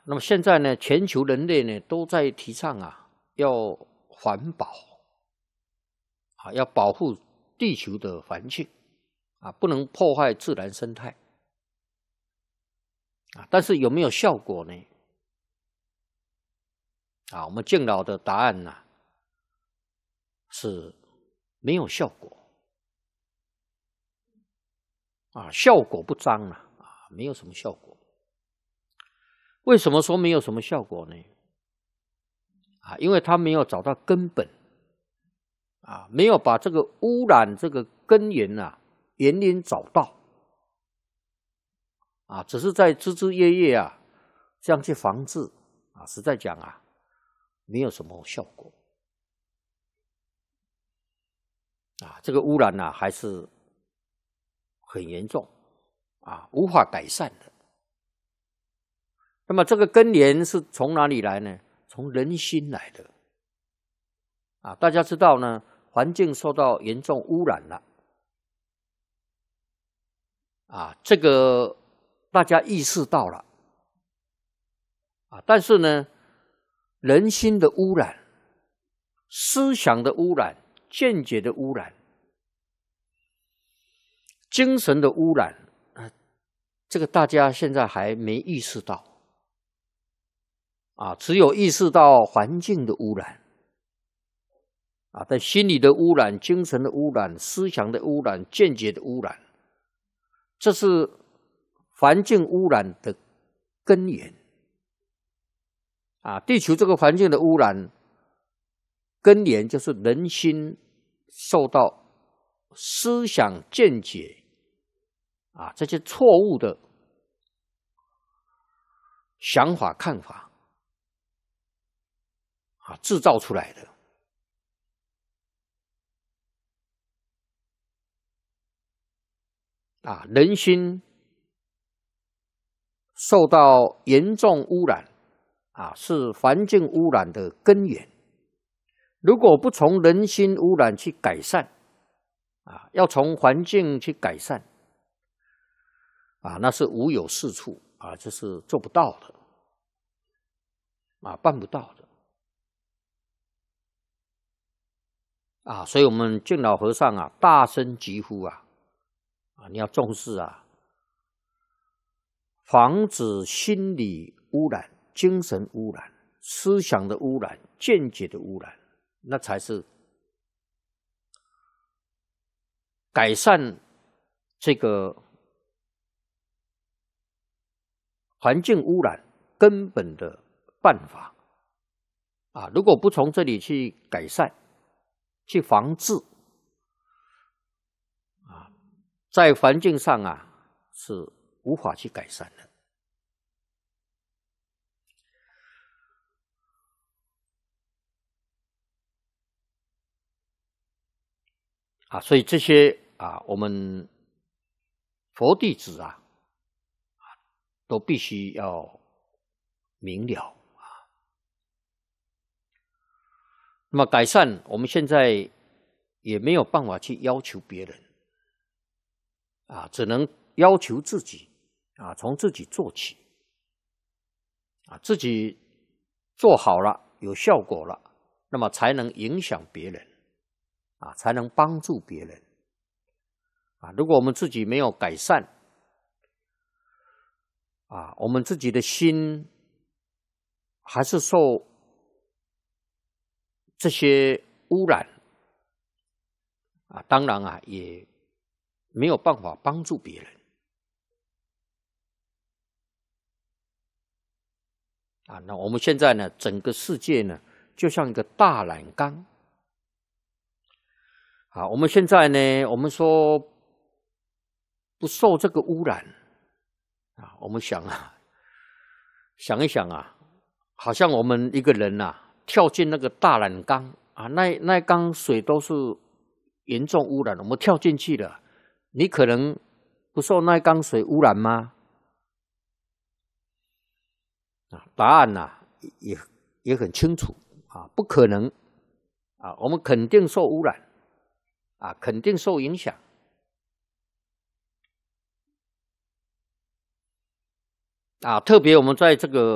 那么现在呢，全球人类呢都在提倡要环保要保护地球的环境不能破坏自然生态但是有没有效果呢？我们敬老的答案是没有效果效果不彰没有什么效果。为什么说没有什么效果呢？因为他没有找到根本没有把这个污染这个根源原因找到只是在枝枝叶叶这样去防治实在讲没有什么效果这个污染还是很严重无法改善的。那么这个根源是从哪里来呢？从人心来的大家知道呢，环境受到严重污染了这个大家意识到了但是呢，人心的污染、思想的污染、见解的污染、精神的污染这个大家现在还没意识到只有意识到环境的污染但心理的污染、精神的污染、思想的污染、见解的污染，这是环境污染的根源地球这个环境的污染根源就是人心受到思想见解这些错误的想法看法制造出来的人心受到严重污染是环境污染的根源。如果不从人心污染去改善要从环境去改善那是无有是处这是做不到的办不到的所以我们敬老和尚大声疾呼你要重视防止心理污染、精神污染、思想的污染、见解的污染，那才是改善这个环境污染根本的办法如果不从这里去改善、去防治在环境上是无法去改善的所以这些我们佛弟子都必须要明了那么改善，我们现在也没有办法去要求别人只能要求自己从自己做起自己做好了，有效果了，那么才能影响别人才能帮助别人如果我们自己没有改善我们自己的心还是受这些污染当然也没有办法帮助别人那我们现在呢，整个世界呢，就像一个大染缸我们现在呢，我们说不受这个污染我们想想一想好像我们一个人跳进那个大染缸那缸水都是严重污染，我们跳进去了，你可能不受那缸水污染吗？答案也很清楚不可能我们肯定受污染肯定受影响特别我们在这个